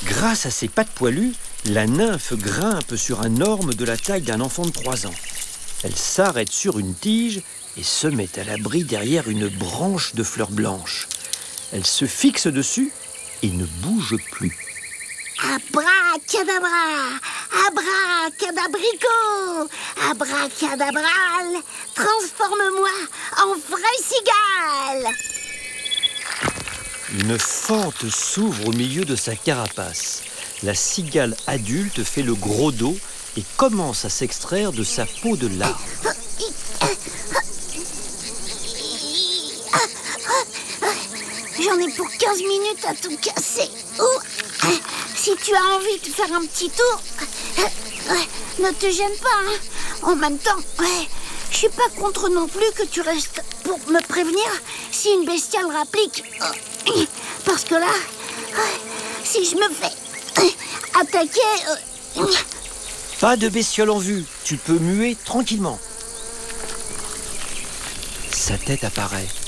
Grâce à ses pattes poilues, la nymphe grimpe sur un orme de la taille d'un enfant de 3 ans. Elle s'arrête sur une tige et se met à l'abri derrière une branche de fleurs blanches. Elle se fixe dessus et ne bouge plus. Abracadabra, abracadabrico, abracadabral, transforme-moi en vraie cigale. Une fente s'ouvre au milieu de sa carapace. La cigale adulte fait le gros dos et commence à s'extraire de sa peau de larve. J'en ai pour 15 minutes à tout casser. Si tu as envie de faire un petit tour, ne te gêne pas. En même temps, je suis pas contre non plus que tu restes pour me prévenir si une bestiale rapplique. Parce que là, si je me fais attaquer... Pas de bestiole en vue, tu peux muer tranquillement. Sa tête apparaît.